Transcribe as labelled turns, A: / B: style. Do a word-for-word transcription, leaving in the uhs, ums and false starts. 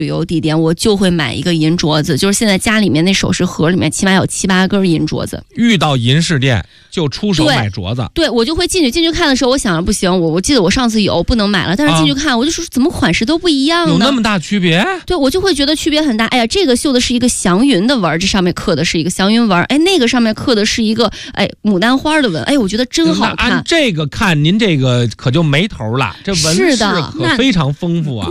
A: 旅游地点，我就会买一个银镯子，就是现在家里面那首饰盒里面起码有七八根银镯子。
B: 遇到银饰店就出手买镯子。
A: 对，我就会进去进去看的时候，我想着不行，我我记得我上次有不能买了，但是进去看，啊、我就说怎么款式都不一样呢？
B: 有那么大区别？
A: 对，我就会觉得区别很大。哎呀，这个绣的是一个祥云的纹，这上面刻的是一个祥云纹，哎，那个上面刻的是一个哎牡丹花的纹，哎，我觉得真好看。
B: 按这个看，您这个可就没头了，这纹饰可非常丰富啊。